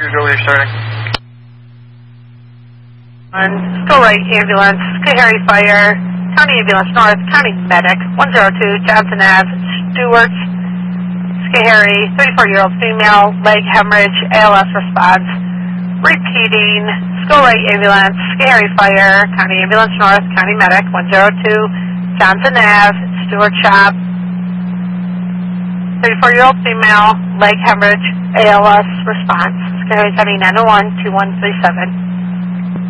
Here's where you're starting. Go right, ambulance, Schoharie Fire, County Ambulance North, County Medic, 102, Johnson Ave, Stewart, Schoharie, 34-year-old female, leg hemorrhage, ALS response. Repeating, go right, ambulance, Schoharie Fire, County Ambulance North, County Medic, 102, Johnson Ave, Stewart Shop, 34-year-old female, leg hemorrhage, ALS response. Schoharie County 901-2137.